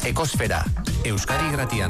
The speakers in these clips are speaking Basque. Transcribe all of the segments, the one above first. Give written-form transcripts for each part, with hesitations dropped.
Ekosfera, Euskadi Irratian.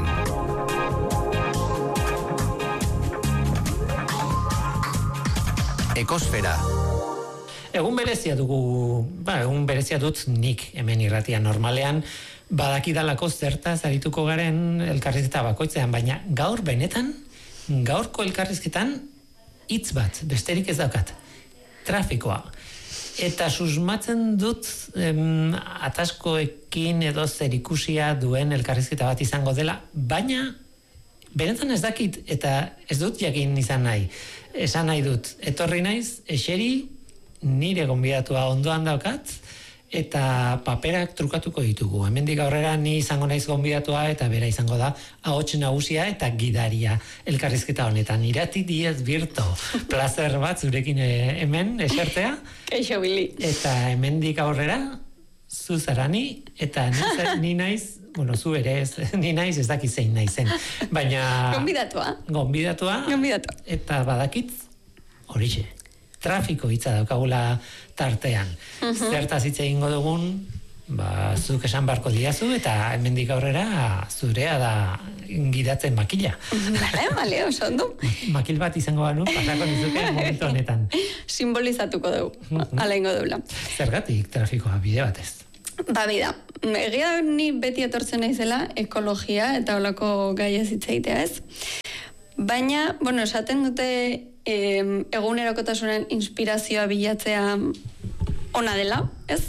Ekosfera. Egun berezia dugu, egun berezia dut nik hemen irratian normalean, badakidalako zertaz arituko garen elkarrizketa bakoitzean, baina gaur benetan, gaurko elkarrizketan hitz bat, besterik ez daukat. Trafikoa. Eta susmatzen dut ataskoekin edo zerikusia duen elkarrizketa bat izango dela, baina benetan ez dakit eta ez dut jakin izan nahi. Esan nahi dut, etorri naiz, eseri, nire gonbidatua ondoan daukat, eta paperak trukatuko ditugu. Hemendik aurrera ni izango naiz gonbidatua eta bera izango da ahots nagusia eta gidaria elkarrizketa honetan. Irati Diez Birto, plazer bat zurekin hemen esertea. Kaixo Bili. Eta hemendik aurrera zu zarani eta ni naiz, bueno, zu ere ez, ni naiz ez dakit zein naizen. Baina Gonbidatua. Eta badakit horixe. Trafiko hitza daukagula tartean. Zertaz hitz egingo dugun, zuk esan barko diazu eta hemendik aurrera zurea da gidatzen makila. Bale, oso ondo. Makil bat izango banu, pasako nizuke momentu honetan. Simbolizatuko dugu, ala ingo dugula. Zergatik trafikoa bide batez? Bida, egia ni beti etortzen naizela ekologia eta holako gaia hitz egitea ez. Baina, esaten dute egunerokotasunen inspirazioa bilatzea ona dela, ez?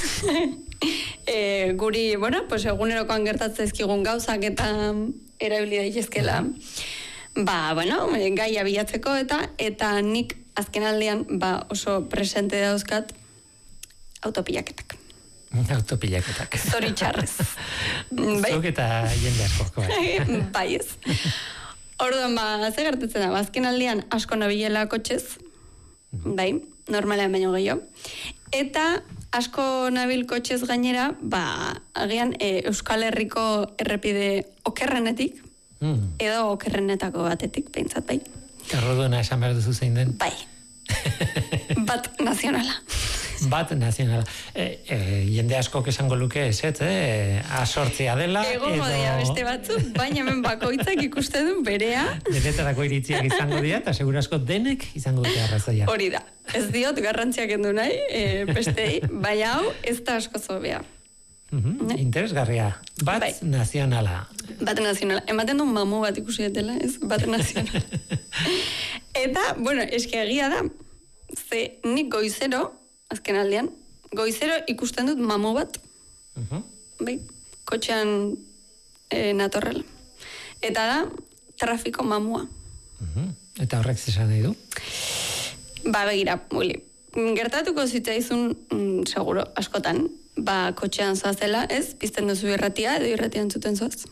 Guri, egunerokoan gertatzen ezkigun gauzak eta erabili daitezkela. Gaia bilatzeko eta nik azkenaldian oso presente dauzkat autopilaketak. Autopilaketak. Zoritxarrez. Zuk eta jende asko. Bai ez. Orduan, ze gertatzen da, azken aldian asko nabilela kotxez, normalean baino gehiago, eta asko nabil kotxez gainera, agian Euskal Herriko errepide okerrenetik, edo okerrenetako batetik, behintzat, bai. Erroduena esan behar duzu zein den? Bai. Bat nazionala. Bat nazionala. Jende askok esango luke eset, asortzia dela. Egongo dira beste batzu, baina hemen bakoitzak ikuste du berea. Denetarako iritziak izango dira, eta segura asko denek izango dute arrazoia. Hori da. Ez diot garrantziak endu nahi, bestei, baina hau ez da asko zobea. Interesgarria. Bat nazionala. Bat nazionala. Ematen du mamu bat ikusi dela, ez? Bat nazionala. Eta, eske egia da, ze nik goizero, azken aldean, goizero ikusten dut mamu bat, kotxean natorrela. Eta da, trafiko mamua. Eta horrek zesan nahi du? Begira, gertatuko zitzaizun, seguro, askotan, kotxean zoazela, ez? Pizten duzu irratia, edo irratian zuten zoaz.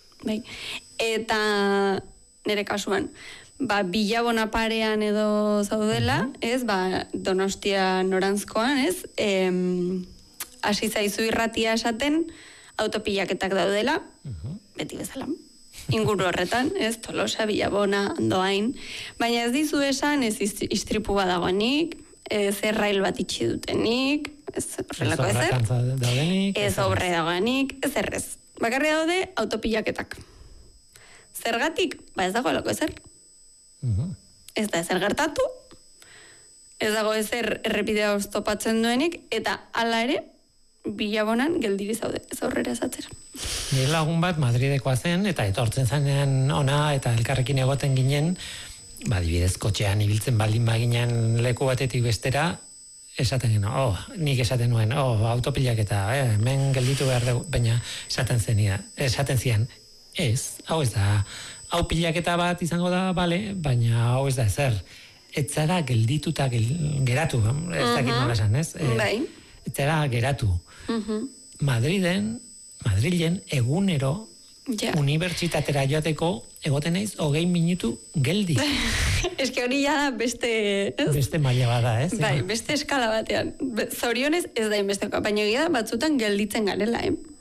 Eta nire kasuan, Bilabona parean edo zaudela, ez, Donostia norantzkoan, ez, hasi zaizu irratia esaten, autopilaketak daudela, beti bezala, inguru horretan, ez, Tolosa, Bilabona, Andoain, baina ez dizu esan, ez istripu badagoenik, ez errail bat itxi dutenik, ez horrelako ezer, ez horre dagoenik, ez errez. Bakarri daude autopilaketak. Zergatik, ez dagoelako ezer. Ez da ezer gertatu, ez dago ezer errepidea oztopatzen duenik, eta hala ere, Bilabonan geldiri zaude, ez aurrera esatzera. Nire lagun bat Madridekoa zen, eta etortzen zanean ona, eta elkarrekin egoten ginen, dibidez kotxean ibiltzen baldin baginen leku batetik bestera, esaten ginen, nik esaten nuen, autopilaketa, hemen gelditu behar dugu, baina esaten zian, ez, hau ez da, hau pilaketa bat izango da, baina hau ez da ezer. Ez zara geldituta geratu, ez dakit nola esan, ez? Ez zara geratu. Madrilen egunero unibertsitatera joateko egoten naiz 20 minutu geldi. Ez que hori da beste maila bada, ez? Beste eskala batean. Zorionez ez da inbesteko, baina egia da batzutan gelditzen garela,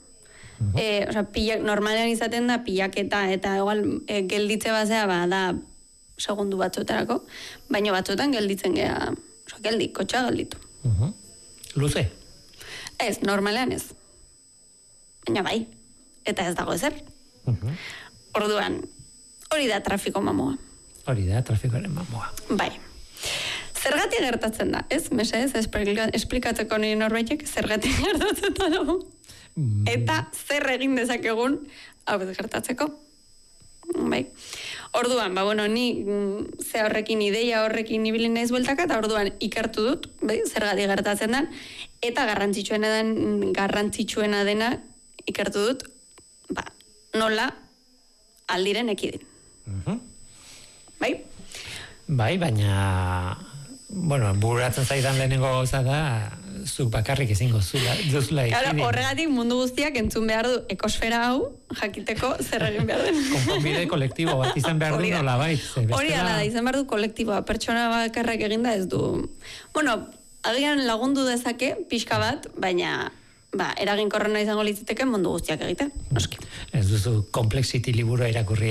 normalean izaten da pilaketa eta igual gelditze bazea da segundu batzuetarako, baina batzuetan gelditzen gea, kotxea gelditu. Luze? Ez, normalean ez. Baina bai. eta ez dago ezer. Orduan, hori da trafiko mamua. Hori da trafikoaren mamua. Bai. Zergatik gertatzen da, ez? Mesedez, esplikatzeko nire norbaitek, zergatik gertatzen da dago. Eta zer egin dezakegun hau gertatzeko. Bai. Orduan, ni ze horrekin, ideia horrekin ibili naiz bueltaka, eta orduan ikertu dut, bai, zergatik gertatzen den, eta garrantzitsuena dena ikertu dut, nola aldiren ekidin. Bai? Bai, baina bururatzen zaidan lehenengo gauza da zuk bakarrik ezingo duzula ekidin. Horregatik mundu guztiak entzun behar du ekosfera hau jakiteko zer egin behar den. Konponbide kolektibo bat izan behar du nola bait. Hori da, izan behar du kolektiboa, pertsona bakarrak eginda ez du. Agian lagundu dezake pixka bat, baina eraginkorrena izango litzateke mundu guztiak egiten, noski. Ez duzu Complexity liburua irakurri,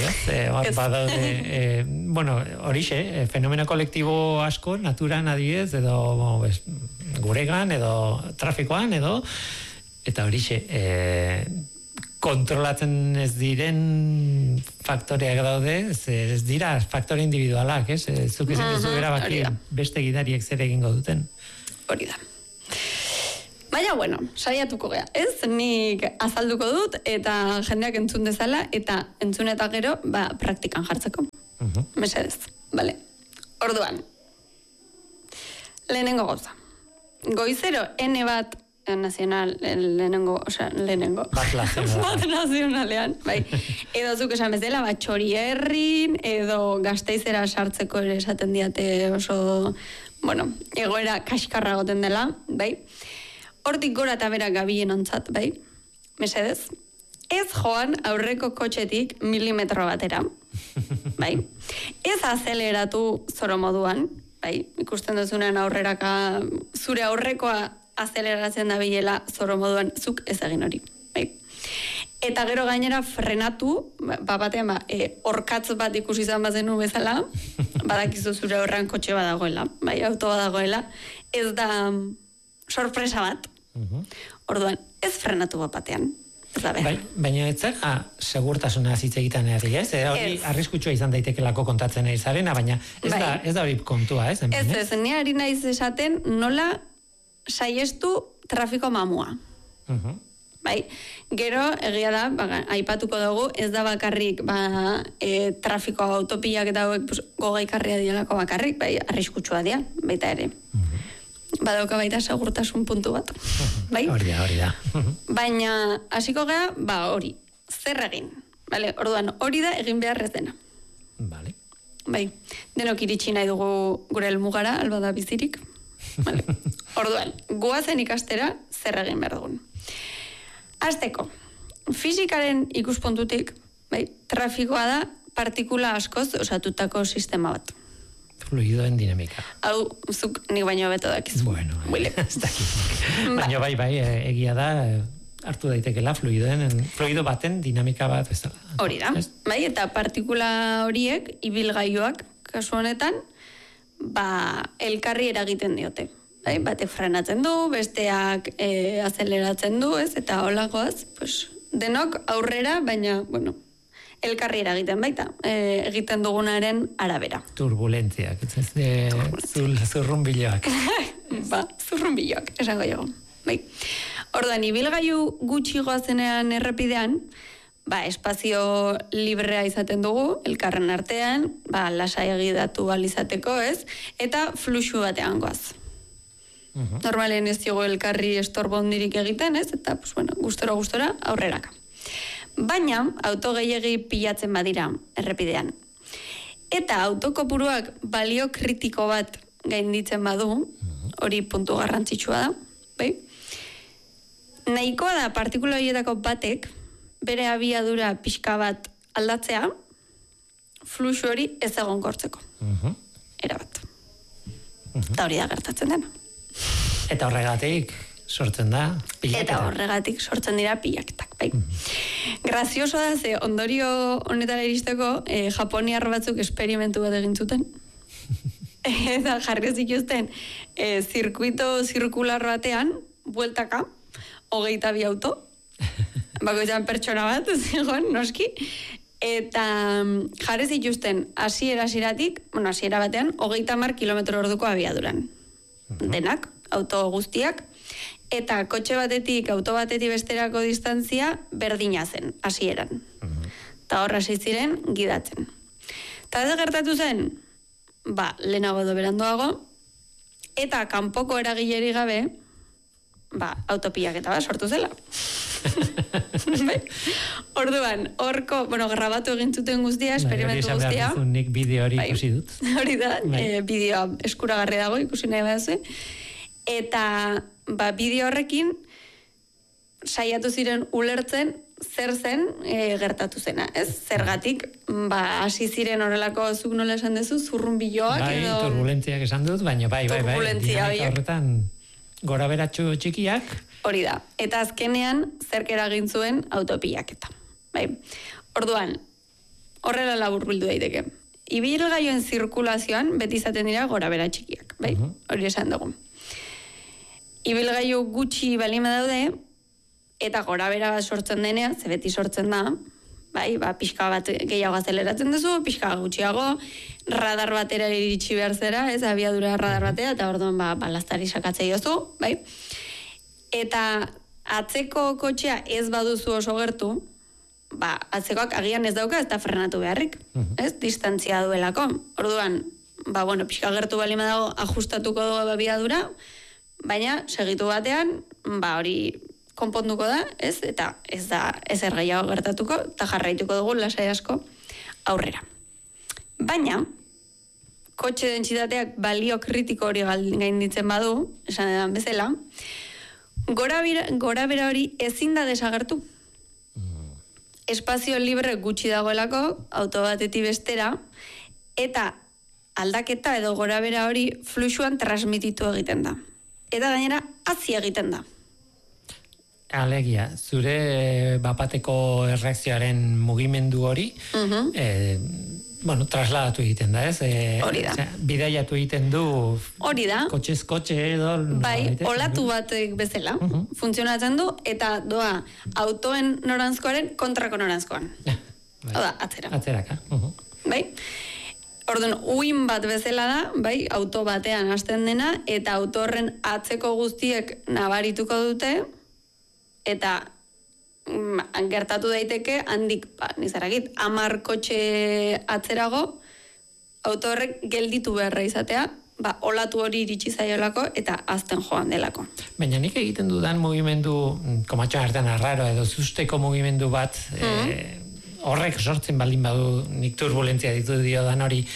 horixe, fenomeno kolektibo asko, naturan adibidez, edo guregan, edo trafikoan, eta horixe, kontrolatzen ez diren faktoreak daude, ez dira faktore individualak, ez? Zuk izan duzu erabaki beste gidariek zer egingo duten. Hori da. Baina, saiatuko gea, ez? Nik azalduko dut, eta jendeak entzun dezala, eta entzun eta gero, praktikan jartzeko. Mesedez, bale. Orduan, lehenengo gauza. Goizero, N bat nazional, lehenengo. Bat nazionalean, bai. Edo zuk esan bezala, Txorierrin, edo Gasteizera sartzeko ere esaten diate oso, egoera kaskarra goten dela, bai. Hortik gora eta bera gabilen ontzat, bai? Mesedez? Ez joan aurreko kotxetik milimetro batera, bai? Ez azeleratu zoro moduan, bai? Ikusten duzunean aurreraka, zure aurrekoa azeleratzen da bilela zoro moduan, zuk ez egin hori, bai? Eta gero gainera frenatu, batean, orkatz bat ikusi izan bazenu bezala, badakizu zure aurrean kotxe badagoela, bai? Auto badagoela, ez da sorpresa bat. Orduan, ez frenatu batean. Bai, baina ez zer, segurtasuna hitz egiten ari, ez? Hori arriskutsua izan daitekelako kontatzen ari zarena, baina ez da hori kontua, ez? Ez, ni ari naiz esaten nola saiestu trafiko mamua. Bai, gero, egia da, aipatuko dugu, ez da bakarrik trafiko autopilak eta hauek gogaikarria dialako bakarrik, bai, arriskutsua dia, baita ere. Badauka baita segurtasun puntu bat. Bai? Hori da. Baina, hasiko gea, hori, zer egin. Vale? Orduan, hori da egin beharrez dena. Vale. Bai, denok iritsi nahi dugu gure helmugara, alba da bizirik. Vale. Orduan, goazen ikastera, zer egin behar dugun. Hasteko, fisikaren ikuspuntutik, bai, trafikoa da partikula askoz osatutako sistema bat. Fluidoen dinamika. Hau, zuk nik baino beto dakizu. Ez dakizuk. Baina bai, egia da, hartu daitekela fluido baten dinamika bat bezala. Hori da, bai, eta partikula horiek, ibilgailuak, kasu honetan, elkarri eragiten diote. Bai, batek frenatzen du, besteak azeleratzen du, ez, eta holakoaz, denok aurrera, baina, elkarri eragiten baita, egiten dugunaren arabera. Turbulentziak, zurrunbiloak. Zurrunbiloak, esango jo. Bai. Orduan, ibilgailu gutxi goazenean errepidean, espazio librea izaten dugu, elkarren artean, lasai egidatu alizateko, ez? Eta fluxu batean goaz. Normalen ez diogu elkarri estorbondirik egiten, ez? Eta, gustora aurreraka. Baina, auto gehiegi pilatzen badira errepidean. Eta autokopuruak balio kritiko bat gainditzen badu, hori puntu garrantzitsua da, bai? Nahikoa da partikula horietako batek, bere abiadura pixka bat aldatzea, fluxu hori ez egonkortzeko. Erabat. Eta hori da gertatzen dena. Eta horregatik sortzen da pilaketak. Eta horregatik sortzen dira pilaketak, bai. Grazioso da, ze ondorio honetara iristeko, japoniar batzuk esperimentu bat egin zuten. Eta jarri zituzten, zirkuito zirkular batean, bueltaka, 22 auto, bakoitzan pertsona bat, zegoen, noski, eta jarri zituzten hasiera-hasieratik, hasiera batean, 30 km/h abiaduran. Denak, auto guztiak, eta auto batetik besterako distantzia berdina zen, hasieran. Eta horra ziren gidatzen. Eta ez gertatu zen, lehenago edo beranduago, eta kanpoko eragileri gabe, autopilaketa bat sortu zela. Orduan, horko, grabatu egin zuten guztia, esperimentu guztia. Nik bideo hori ikusi dut. Hori da, bideoa eskuragarri dago, ikusi nahi baduzu. Eta, bideo horrekin, saiatu ziren ulertzen, zer zen gertatu zena, ez? Zergatik, hasi ziren horrelako zuk nola esan duzu, zurrunbiloak edo... Turbulentziak esan dut, baina turbulentzia dinamika horretan gora beratxo txikiak. Hori da, eta azkenean zerk eragin zuen autopilaketa. Orduan, horrela laburbildu daiteke. Ibilgailuen zirkulazioan beti izaten dira gora bera txikiak, hori esan dugu. Ibilgailu gutxi balima daude, eta gora bera bat sortzen denean, ze beti sortzen da, pixka bat gehiago azeleratzen duzu, pixka gutxiago, radar batera iritsi behar zera, ez, abiadura radar batera, eta orduan balastari sakatzei dozu, Eta atzeko kotxea ez baduzu oso gertu, atzekoak agian ez dauka, ez da frenatu beharrik, ez, distantzia duelako. Orduan, pixka gertu balima dago, ajustatuko dugu abiadura, baina segitu batean, hori konponduko da, ez, eta ez da ezer gehiago gertatuko, eta jarraituko dugu lasai asko aurrera. Baina, kotxe dentsitateak balio kritiko hori gainditzen badu, esan edan bezala, gora bera hori ezin da desagertu. Espazio libre gutxi dagoelako, auto batetik bestera, eta aldaketa edo gora bera hori fluxuan transmititu egiten da. Eta gainera, hazi egiten da. Alegia, zure bapateko erreakzioaren mugimendu hori, trasladatu egiten da, ez? Hori da. Bidaiatu egiten du... Hori da. Kotxe edo... Olatu batek bezala, funtzionatzen du, eta doa autoen noranzkoaren kontrako noranzkoan. Oda, atzera. Atzeraka. Orduan, uin bat bezala da, auto batean hasten dena, eta auto horren atzeko guztiek nabarituko dute, eta gertatu daiteke handik, nizarakit, 10 kotxe atzerago, auto horrek gelditu beharra izatea, olatu hori iritsi zaiolako eta azten joan delako. Baina nik egiten dudan mugimendu, komatxoan artean arraro edo zusteko mugimendu bat, horrek sortzen baldin badu, nik turbulentzia ditu diodan hori,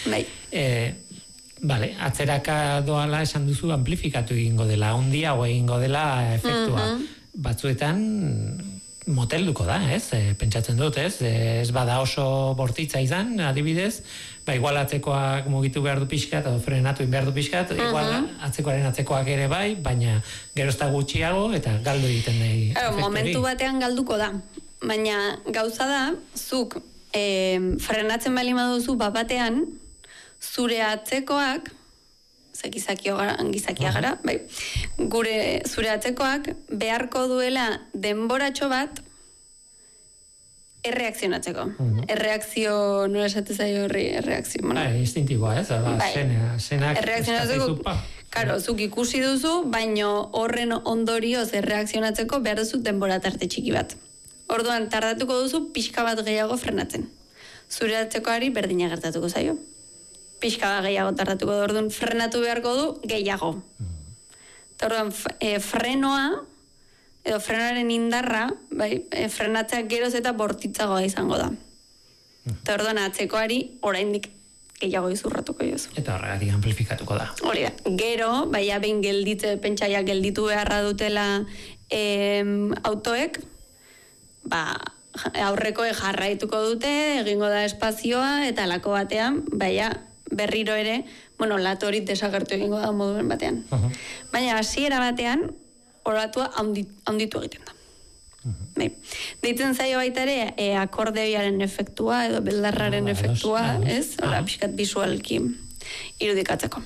atzeraka doala esan duzu amplifikatu egingo dela, handiago egingo dela efektua. Batzuetan motelduko da, ez? Pentsatzen dut, ez? Ez bada oso bortitza izan, adibidez, igual atzekoak mugitu behar du pixkat, edo frenatu behar du pixkat, igual atzekoaren atzekoak ere baina gero ez da gutxiago, eta galdu egiten nahi. Momentu batean galduko da, baina gauza da, zuk frenatzen bali maduzu batean, zure atzekoak, gizakia gara, zure atzekoak beharko duela denboratxo bat erreakzionatzeko. Erreakzio, nola esate zaio horri, erreakzio. Instintiboa, ez? Zenak erreakzionatzeko, karo, zuk ikusi duzu, baino horren ondorioz erreakzionatzeko behar duzu denbora tarte txiki bat. Orduan, tardatuko duzu pixka bat gehiago frenatzen. Zure atzekoari berdina gertatuko zaio. Pixka bat gehiago tardatuko du, orduan frenatu beharko du gehiago. Orduan, frenoa, edo frenaren indarra, frenatzea geroz eta bortitzagoa izango da. Orduan, atzekoari oraindik gehiago izurratuko jozu. Eta horregatik amplifikatuko da. Hori da. Gero, behin pentsaiak gelditu beharra dutela autoek, aurrekoek jarraituko dute, egingo da espazioa, eta lako batean, berriro ere, latu hori desagertu egingo da moduen batean. Baina hasiera batean, olatua handitu egiten da. Deitzen zaio baita ere, akordeoiaren efektua, edo beldarraren efektua, ez? Hora, pixkat bisualki irudikatzeko.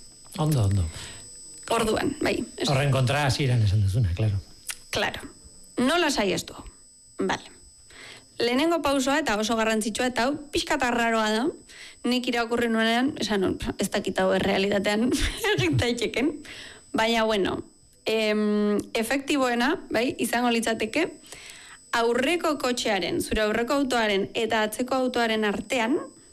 Ondo. Orduan, Horren kontra hasieran esan duzuna, klaro. Claro. Nola saiestu? Vale. Lehenengo pausoa eta oso garrantzitsua eta hau pixkat arraroa da. Nik irakurri nuenean, esan, ez dakit hau errealitatean egin daiteken. Baina, bueno, efektiboena, bai, izango litzateke, aurreko kotxearen, zure aurreko autoaren eta atzeko autoaren artean,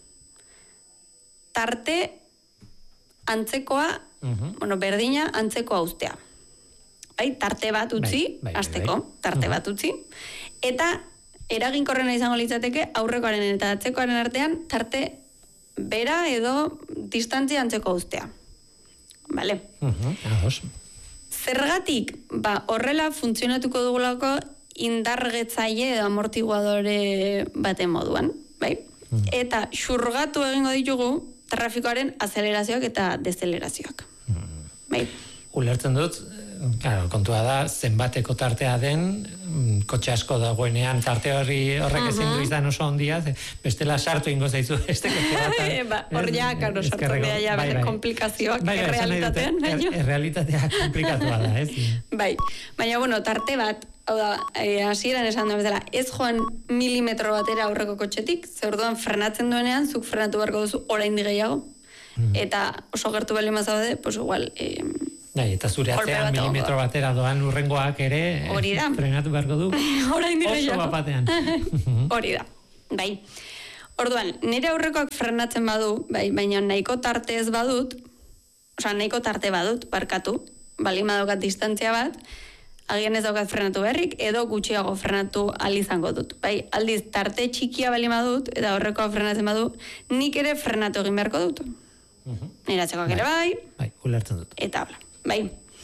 tarte antzekoa, berdina antzekoa ustea. Bai, tarte bat utzi, hasteko, tarte bat utzi. Eta eraginkorrena izango litzateke aurrekoaren eta atzekoaren artean tarte bera edo distantzia antzeko ustea. Vale? Zergatik, horrela funtzionatuko dugulako indargetzaile edo amortiguadore baten moduan, bai? Eta xurgatu egingo ditugu trafikoaren azelerazioak eta dezelerazioak. Bai? Ulertzen dut, kontua da, zenbateko tartea den, kotxe asko dagoenean, tarte horrek ezin du izan oso ondia, bestela sartu ingo zaizu, este kotxe bat. Hor ja, karo, sartu bea ja bere komplikazioak errealitatean. Errealitatea komplikatua da, ez? Bai, baina, bueno, tarte bat, hau da, hasieran esan da bezala, ez joan milimetro batera aurreko kotxetik, ze orduan frenatzen duenean, zuk frenatu beharko duzu oraindik gehiago, eta oso gertu bali mazaude, pues igual, eta zure atzean milimetro batera doan urrengoak ere frenatu beharko du oso bapatean. Hori da, bai. Orduan, nire aurrekoak frenatzen badu, bai, baina nahiko tarte ez badut, nahiko tarte badut, barkatu, bali madaukat distantzia bat, agian ez daukat frenatu beharrik, edo gutxiago frenatu izango dut. Bai, aldiz, tarte txikia bali madut, eta aurrekoa frenatzen badu, nik ere frenatu egin beharko dut. Nire atzekoak ere bai. Bai, ulertzen dut. Eta habla. Bai,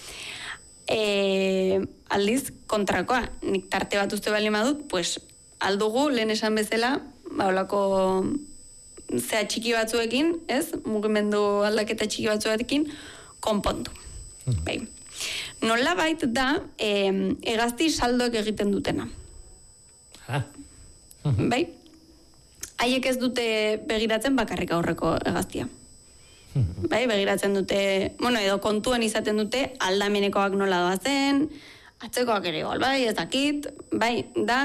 aldiz, kontrakoa, nik tarte bat uste bali madut, pues, aldugu, lehen esan bezala, olako zea txiki batzuekin, ez? Mugimendu aldaketa txiki batzuekin, konpondu. Bai. Nola bait da, hegazti saldoek egiten dutena. Bai? Haiek ez dute begiratzen bakarrik aurreko hegaztia. Bai, begiratzen dute, edo kontuan izaten dute aldamenekoak nola doazen, atzekoak ere igual, bai, ez dakit, bai, da,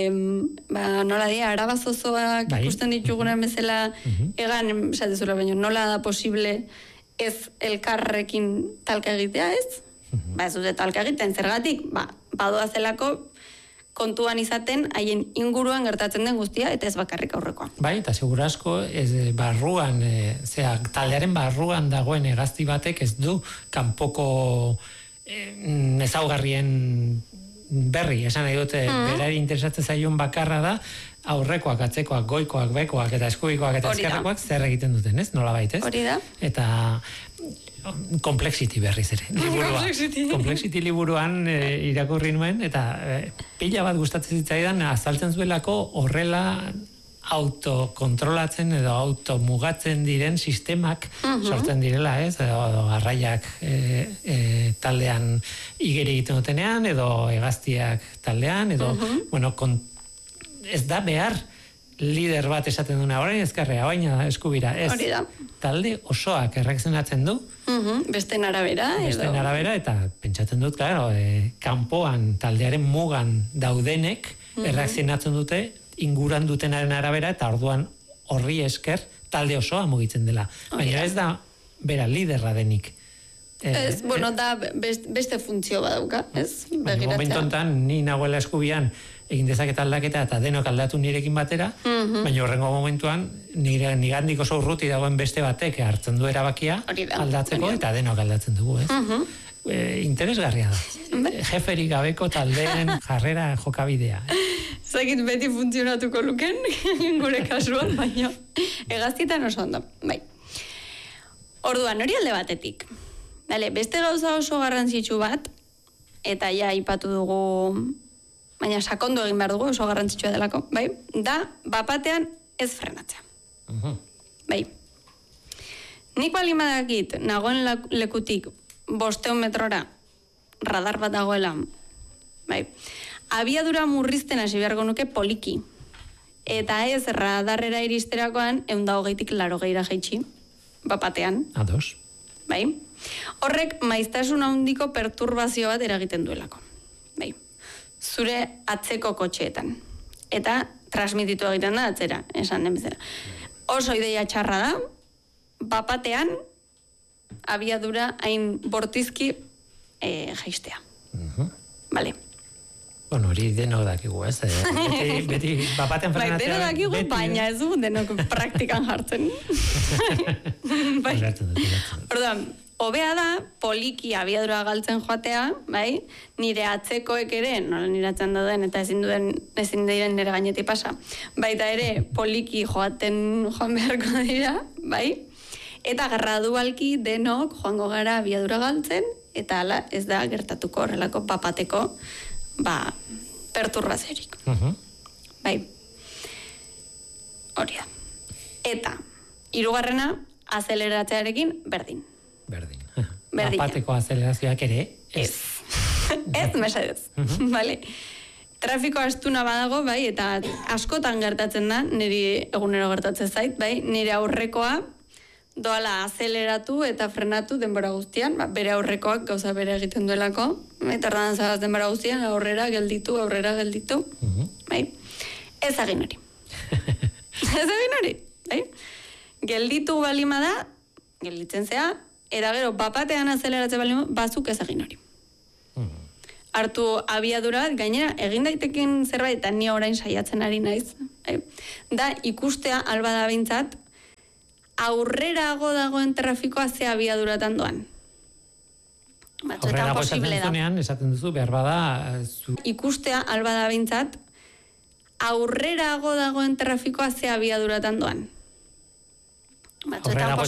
nola dira, arabazozoak ikusten ditugunen bezala, egan, esatezura baino, nola da posible ez elkarrekin talka egitea, ez? Ba, ez dute talka egiten, zergatik, badoazelako kontuan izaten haien inguruan gertatzen den guztia eta ez bakarrik aurrekoa. Bai, eta seguru asko barruan, taldearen barruan dagoen hegazti batek ez du kanpoko ezaugarrien berri, esan nahi dute berari interesatzen zaion bakarra da aurrekoak, atzekoak, goikoak, bekoak eta eskubikoak eta ezkerrekoak zer egiten duten, ez? Nola bait, ez? Hori da. Eta Complexity berriz ere, liburua. Complexity liburuan irakurri nuen, eta pila bat gustatzen zitzaidan azaltzen zuelako horrela autokontrolatzen edo automugatzen diren sistemak sortzen direla, ez? Edo garraiak taldean igeri egiten dutenean, edo hegaztiak taldean, edo, ez da behar lider bat esaten duna, orain ezkerrea, baina eskubira, ez. Hori da. Talde osoak erreakzionatzen du. Besten arabera. Besten arabera, eta pentsatzen dut, kanpoan taldearen mugan daudenek erreakzionatzen dute inguran dutenaren arabera, eta orduan horri esker talde osoa mugitzen dela. Baina ez da bera liderra denik. Ez, da beste funtzio badauka, ez? Momentu honetan, ni nagoela eskubian egin dezaket aldaketa eta denok aldatu nirekin batera, baina horrengo momentuan nigandik oso urruti dagoen beste batek hartzen du erabakia aldatzeko eta denok aldatzen dugu, ez? Interesgarria da. Jeferik gabeko taldeen jarrera jokabidea. Zagit beti funtzionatuko luken, gure kasuan, baina hegaztietan oso ondo. Bai. Orduan, hori alde batetik. Beste gauza oso garrantzitsu bat, eta ja aipatu dugu, baina sakondu egin behar dugu, oso garrantzitsua delako, bai? Da, bapatean ez frenatzea. Bai. Nik bali madakit, nagoen lekutik 500 metrora radar bat dagoela, bai. Abiadura murrizten hasi beharko nuke poliki. Eta ez radarrera iristerakoan 120tik 80 jaitsi, bapatean. Ados. Bai. Horrek maiztasun handiko perturbazio bat eragiten duelako. Bai. zure atzeko kotxeetan. Eta transmititu egiten da atzera, esan den bezala. Oso ideia txarra da, bapatean abiadura hain bortizki jaistea. Vale. Bueno, hori denok dakigu, ez? Beti bapatean frenatzea... Bai, denok dakigu, baina ez du denok praktikan jartzen. Bai. Orduan, hobea da, poliki abiadura galtzen joatea, bai? Nire atzekoek ere, nola nire atzen dauden, eta ezin diren nire gainetik pasa. Baita ere, poliki joan beharko dira, bai? Eta gradualki denok joango gara abiadura galtzen, eta hala ez da gertatuko horrelako bapateko, perturbaziorik. Bai. Hori da. Eta, hirugarrena, azeleratzearekin berdin. Berdin. Bapateko azelerazioak ere, ez. Ez, mesedez. Vale. Trafiko astuna badago, bai, eta askotan gertatzen da, niri egunero gertatzen zait, bai, nire aurrekoa doala azeleratu eta frenatu denbora guztian, bere aurrekoak gauza bere egiten duelako, eta erdan zagaz denbora guztian, aurrera gelditu, bai? Ez agin hori. Ez agin hori, bai? Gelditu balima da, gelditzen zea, eta gero, bapatean azeleratzen balima, bazuk ez agin hori. Hartu abiadura, gainera, egin daiteken zerbait, eta ni orain saiatzen ari naiz, da ikustea alba da bintzat, aurrerago dagoen trafikoa ze abiaduratan doan. Aurrerago esaten zunean, esaten duzu, behar bada... Ikustea alba da bintzat, aurrerago dagoen trafikoa ze abiaduratan doan. Aurrerago